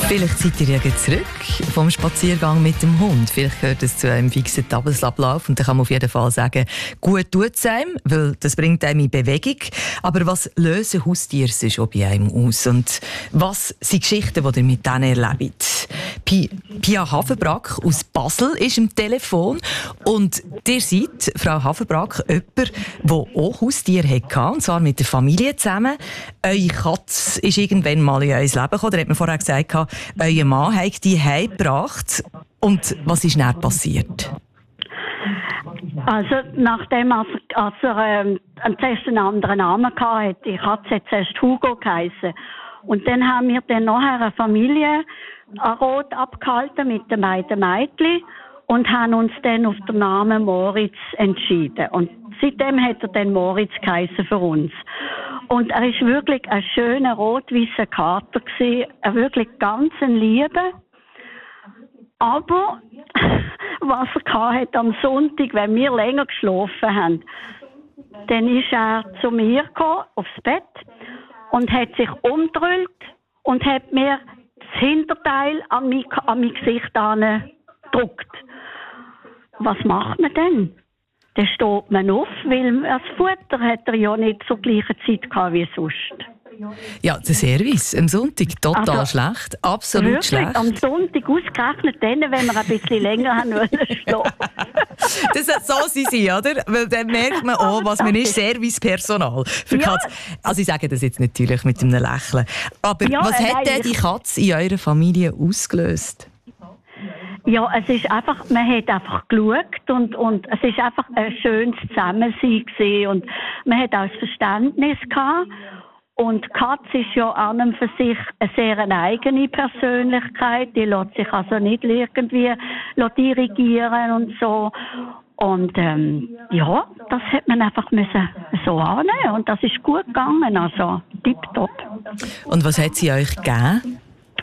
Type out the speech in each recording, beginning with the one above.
Vielleicht seid ihr ja zurück vom Spaziergang mit dem Hund. Vielleicht gehört es zu einem fixen Tagesablauf und dann kann man auf jeden Fall sagen, gut tut es einem, weil das bringt einem in Bewegung. Aber was lösen Haustiere sonst auch bei einem aus? Und was sind Geschichten, die ihr mit denen erlebt? Pia Havenbrack aus Basel ist am Telefon und ihr seid, Frau Havenbrack, jemand, der auch Haustiere hatte, und zwar mit der Familie zusammen. Eure Katze ist irgendwann mal in euer Leben gekommen, da hat man vorher gesagt, euer Mann hat die heimgebracht. Und was ist dann passiert? Also, nachdem er zuerst einen anderen Namen hatte, die Katze hat zuerst Hugo geheissen. Und dann haben wir dann nachher eine Familie Rot abgehalten mit den beiden Mädchen und haben uns dann auf den Namen Moritz entschieden. Und seitdem hat er dann Moritz geheissen für uns. Und er ist wirklich ein schöner rot-weißer Kater gewesen, ein wirklich ganz Liebe. Aber was er hatte am Sonntag, wenn wir länger geschlafen haben, dann ist er zu mir gekommen, aufs Bett, und hat sich umgedrückt und hat mir das Hinterteil an mein Gesicht gedrückt. Was macht man denn? Dann steht man auf, weil das Futter hat er ja nicht zur gleichen Zeit gehabt wie sonst. Ja, der Service am Sonntag total schlecht, absolut wirklich, schlecht. Am Sonntag ausgerechnet dann, wenn wir ein bisschen länger haben wollen schlafen. Das hat so sein, oder? Weil dann merkt man auch, was man ist, Servicepersonal. Für Katze. Also ich sage das jetzt natürlich mit einem Lächeln. Aber was hat denn die Katze in eurer Familie ausgelöst? Ja, es ist einfach, man hat einfach geschaut und es ist einfach ein schönes Zusammensein gewesen und man hat auch das Verständnis gehabt. Und die Katze ist ja an und für sich eine sehr eigene Persönlichkeit. Die lässt sich also nicht irgendwie dirigieren und so. Und ja, das hat man einfach müssen so annehmen. Und das ist gut gegangen, also tipptopp. Und was hat sie euch gegeben?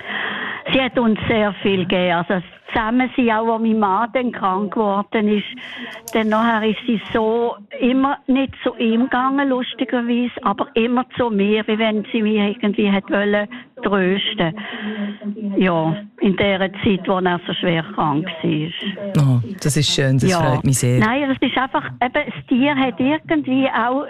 Sie hat uns sehr viel gegeben. Also zusammen sind auch, als mein Mann dann krank geworden ist, dann nachher ist sie so immer nicht zu ihm gegangen, lustigerweise, aber immer zu mir, wie wenn sie mich irgendwie hätte wollen trösten. Ja, in der Zeit, wo er so schwer krank war. Oh, das ist schön, das freut mich sehr. Nein, das ist einfach, eben, das Tier hat irgendwie auch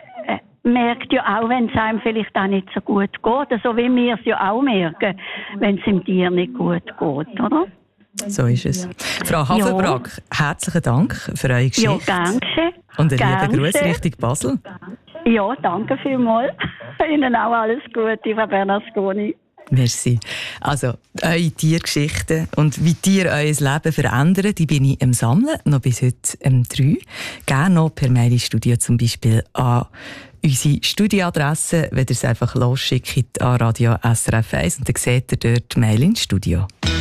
merkt ja auch, wenn es einem vielleicht auch nicht so gut geht. So wie wir es ja auch merken, wenn es dem Tier nicht gut geht, oder? So ist es. Frau Havenbrack, herzlichen Dank für eure Geschichte. Ja, danke. Und einen lieben Gruß Richtung Basel. Ja, danke vielmals. Ihnen auch alles Gute, Frau Bernasconi. Merci. Also, eure Tiergeschichten und wie Tiere euer Leben verändern, die bin ich am Sammeln, noch bis heute 3. Gerne noch per Mail ins Studio, zum Beispiel an unsere Studioadresse, wenn ihr es einfach losschickt an Radio SRF 1 und dann seht ihr dort die Mail ins Studio.